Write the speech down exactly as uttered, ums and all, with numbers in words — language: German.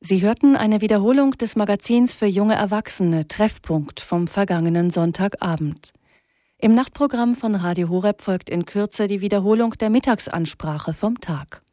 Sie hörten eine Wiederholung des Magazins für junge Erwachsene Treffpunkt vom vergangenen Sonntagabend. Im Nachtprogramm von Radio Horeb folgt in Kürze die Wiederholung der Mittagsansprache vom Tag.